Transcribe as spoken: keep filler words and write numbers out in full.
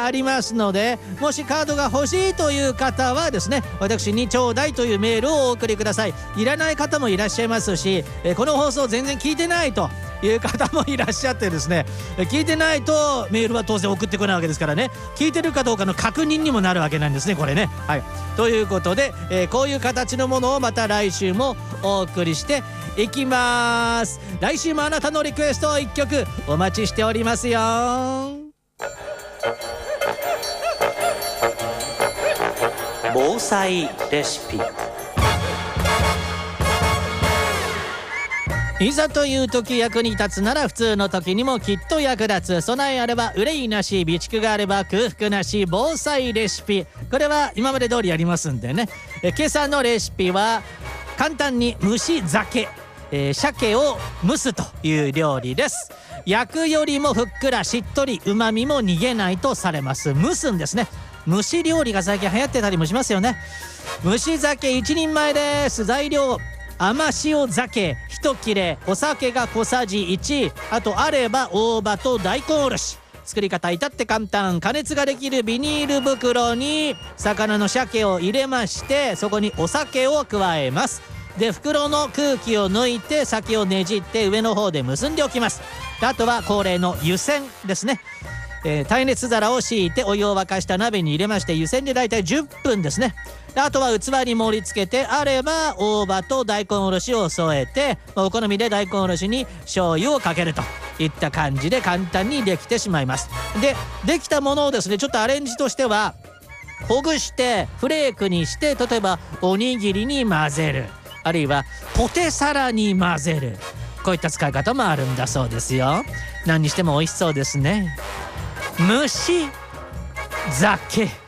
がありますので、もしカードが欲しいという方はですね、私にちょうだいというメールをお送りください。いらない方もいらっしゃいますし、えこの放送全然聞いてないという方もいらっしゃってですね、聞いてないとメールは当然送ってこないわけですからね、聞いてるかどうかの確認にもなるわけなんですね、これね。はい、ということで、えー、こういう形のものをまた来週もお送りしていきます。来週もあなたのリクエストをいっきょくお待ちしておりますよ。 防災レシピ。 いざという時役に立つなら普通の時にもきっと役立つ。備えあれば憂いなし、備蓄があれば空腹なし、防災レシピ。これは今まで通りやりますんでね。え今朝のレシピは簡単に蒸し鮭、えー、鮭を蒸すという料理です。焼くよりもふっくらしっとり、旨味も逃げないとされます。蒸すんですね。蒸し料理が最近流行ってたりもしますよね。蒸し鮭一人前です。材料、甘塩鮭一切れ、お酒が小さじいち、あとあれば大葉と大根おろし。作り方至って簡単。加熱ができるビニール袋に魚の鮭を入れまして、そこにお酒を加えます。で、袋の空気を抜いて先をねじって上の方で結んでおきます。あとは恒例の湯煎ですね。えー、耐熱皿を敷いてお湯を沸かした鍋に入れまして、湯煎でだいたいじゅっぷんですね。あとは器に盛り付けて、あれば大葉と大根おろしを添えて、お好みで大根おろしに醤油をかけるといった感じで簡単にできてしまいます。で、できたものをですね、ちょっとアレンジとしてはほぐしてフレークにして、例えばおにぎりに混ぜる、あるいはポテサラに混ぜる、こういった使い方もあるんだそうですよ。何にしても美味しそうですね。蒸し鮭。